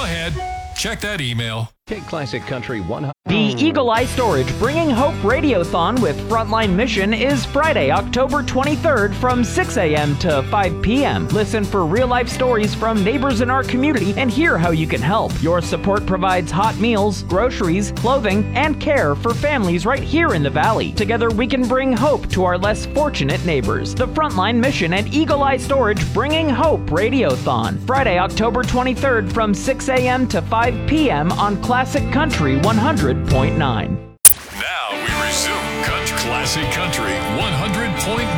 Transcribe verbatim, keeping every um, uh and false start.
ahead. Check that email. Take Classic Country one hundred. The Eagle Eye Storage Bringing Hope Radiothon with Frontline Mission is Friday, October twenty-third from six a.m. to five p.m. Listen for real-life stories from neighbors in our community and hear how you can help. Your support provides hot meals, groceries, clothing, and care for families right here in the Valley. Together we can bring hope to our less fortunate neighbors. The Frontline Mission and Eagle Eye Storage Bringing Hope Radiothon. Friday, October twenty-third from six a.m. to five p.m. on Classic Country one hundred point nine. Now we resume Country Classic Country one hundred point nine.